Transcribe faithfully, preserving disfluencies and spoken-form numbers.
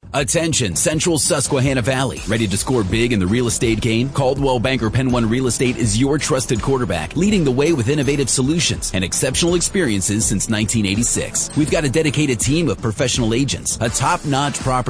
Attention, Central Susquehanna Valley. Ready to score big in the real estate game? Coldwell Banker Penn One Real Estate is your trusted quarterback, leading the way with innovative solutions and exceptional experiences since nineteen eighty-six. We've got a dedicated team of professional agents, a top-notch property